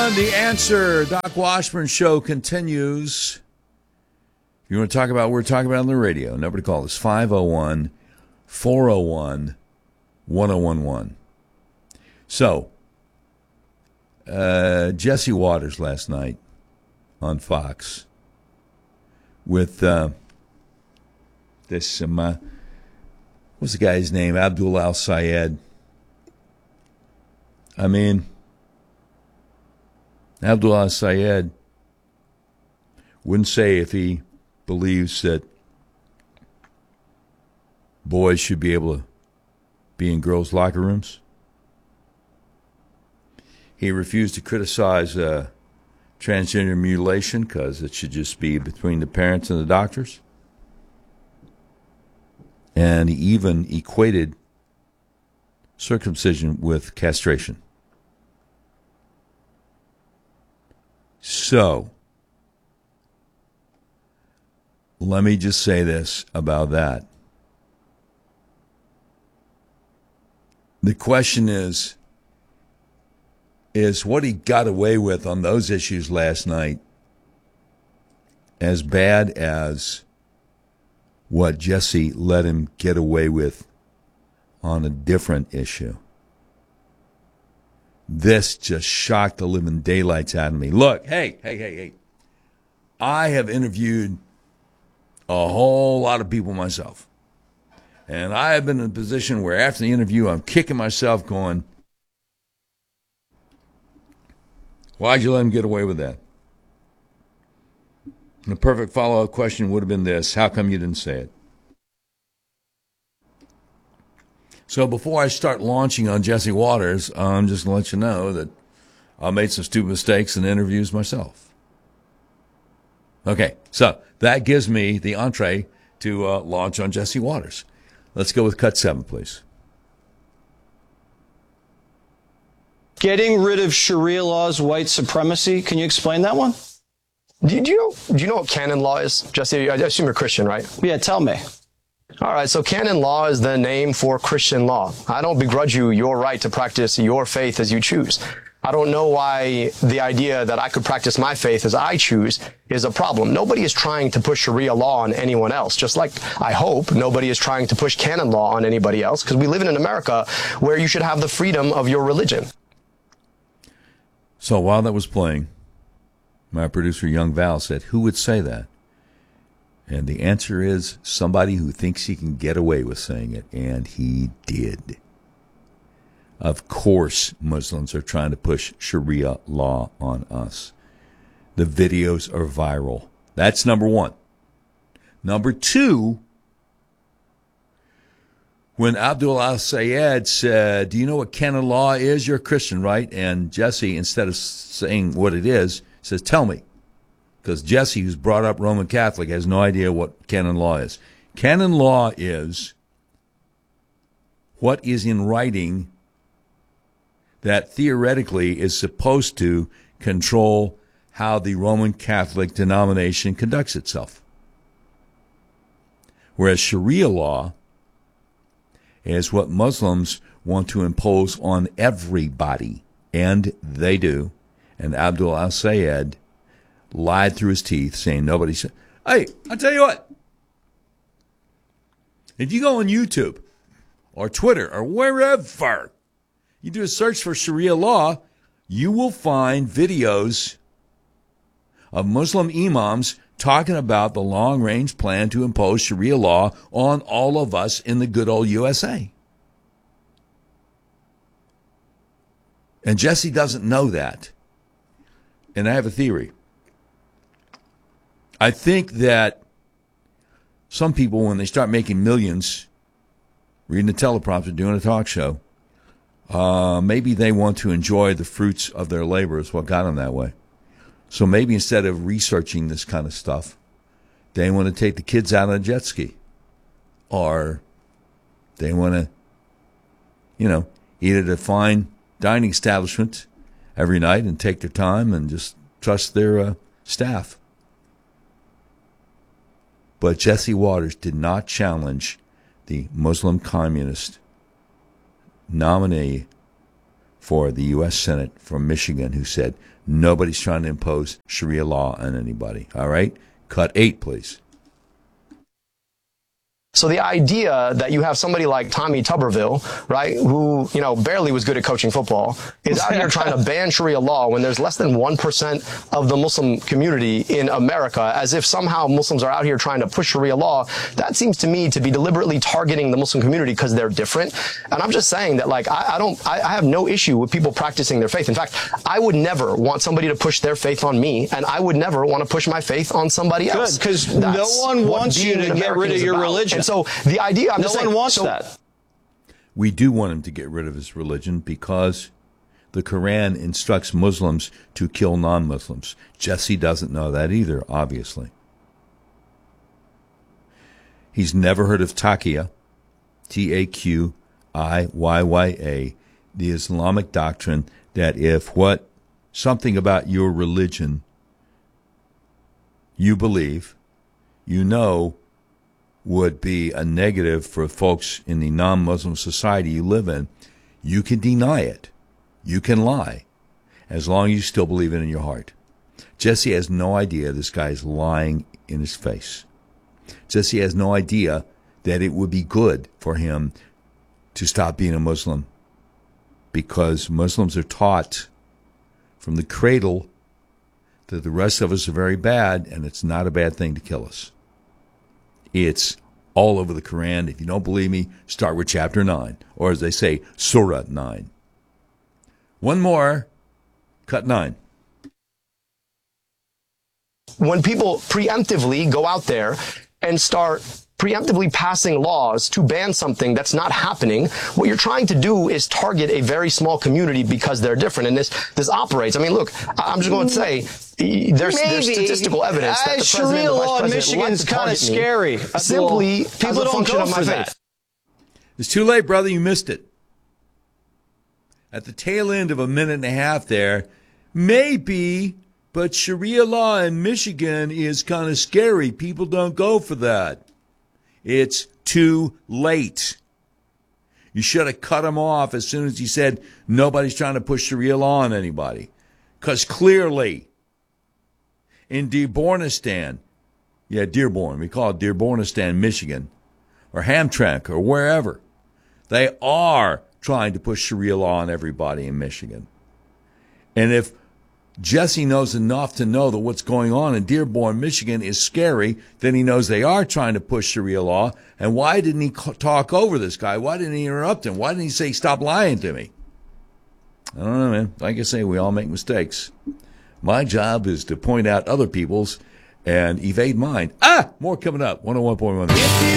The Answer. Doc Washburn Show continues. If you want to talk about what we're talking about on the radio, number to call is 501-401-1011. So, Jesse Waters last night on Fox with this, what's the guy's name? Abdul Al-Sayed. I mean, Abdul Al-Sayed wouldn't say if he believes that boys should be able to be in girls' locker rooms. He refused to criticize transgender mutilation because it should just be between the parents and the doctors. And he even equated circumcision with castration. So, let me just say this about that. The question is what he got away with on those issues last night as bad as what Jesse let him get away with on a different issue? This just shocked the living daylights out of me. Look, hey. I have interviewed a whole lot of people myself. And I have been in a position where after the interview, I'm kicking myself going, why'd you let him get away with that? And the perfect follow-up question would have been this: how come you didn't say it? So before I start launching on Jesse Waters, I'm just going to let you know that I made some stupid mistakes in interviews myself. Okay, so that gives me the entree to launch on Jesse Waters. Let's go with cut 7, please. Getting rid of Sharia laws, white supremacy. Can you explain that one? Do you know what canon law is? Jesse, I assume you're Christian, right? Yeah, tell me. All right, so canon law is the name for Christian law. I don't begrudge you your right to practice your faith as you choose. I don't know why the idea that I could practice my faith as I choose is a problem. Nobody is trying to push Sharia law on anyone else, just like I hope nobody is trying to push canon law on anybody else, because we live in an America where you should have the freedom of your religion. So while that was playing, my producer, Young Val, said, who would say that? And the answer is somebody who thinks he can get away with saying it, and he did. Of course, Muslims are trying to push Sharia law on us. The videos are viral. That's number one. Number two, when Abdul Al-Sayed said, do you know what canon law is? You're a Christian, right? And Jesse, instead of saying what it is, says, tell me. Because Jesse, who's brought up Roman Catholic, has no idea what canon law is. Canon law is what is in writing that theoretically is supposed to control how the Roman Catholic denomination conducts itself. Whereas Sharia law is what Muslims want to impose on everybody, and they do. And Abdul Al-Sayed lied through his teeth, saying nobody said. Hey, I'll tell you what. If you go on YouTube or Twitter or wherever, you do a search for Sharia law, you will find videos of Muslim imams talking about the long-range plan to impose Sharia law on all of us in the good old USA. And Jesse doesn't know that. And I have a theory. I think that some people, when they start making millions, reading a teleprompter, doing a talk show, maybe they want to enjoy the fruits of their labor is what got them that way. So maybe instead of researching this kind of stuff, they want to take the kids out on a jet ski. Or they want to, eat at a fine dining establishment every night and take their time and just trust their staff. But Jesse Waters did not challenge the Muslim communist nominee for the U.S. Senate from Michigan who said, Nobody's trying to impose Sharia law on anybody. All right? Cut 8, please. So the idea that you have somebody like Tommy Tuberville, right, who, barely was good at coaching football, is out here trying to ban Sharia law when there's less than 1% of the Muslim community in America, as if somehow Muslims are out here trying to push Sharia law, that seems to me to be deliberately targeting the Muslim community because they're different. And I'm just saying that, I have no issue with people practicing their faith. In fact, I would never want somebody to push their faith on me, and I would never want to push my faith on somebody else. Good, because no one wants you to get rid of your religion. So the idea, no one wants that. We do want him to get rid of his religion because the Quran instructs Muslims to kill non-Muslims. Jesse doesn't know that either, obviously. He's never heard of Taqiyya, Taqiyya, the Islamic doctrine that if something about your religion you believe, would be a negative for folks in the non-Muslim society you live in, you can deny it. You can lie, as long as you still believe it in your heart. Jesse has no idea this guy is lying in his face. Jesse has no idea that it would be good for him to stop being a Muslim, because Muslims are taught from the cradle that the rest of us are very bad, and it's not a bad thing to kill us. It's all over the Quran. If you don't believe me, start with chapter 9, or as they say, Surah 9. One more, cut 9. When people preemptively go out there and start preemptively passing laws to ban something that's not happening, what you're trying to do is target a very small community because they're different. And this operates. I mean, look, I'm just going to say there's statistical evidence that the president Sharia and the vice law in president Michigan's kind of scary. Simply people as a don't function go of my for faith. that. It's too late, brother. You missed it. At the tail end of a minute and a half there, maybe, but Sharia law in Michigan is kind of scary. People don't go for that. It's too late. You should have cut him off as soon as he said nobody's trying to push Sharia law on anybody. Because clearly, in Dearbornistan, Dearborn, we call it Dearbornistan, Michigan, or Hamtramck, or wherever, they are trying to push Sharia law on everybody in Michigan. And if Jesse knows enough to know that what's going on in Dearborn, Michigan is scary, then he knows they are trying to push Sharia law. And why didn't he talk over this guy? Why didn't he interrupt him? Why didn't he say, stop lying to me? I don't know, man. Like I say, we all make mistakes. My job is to point out other people's and evade mine. More coming up. 101.1.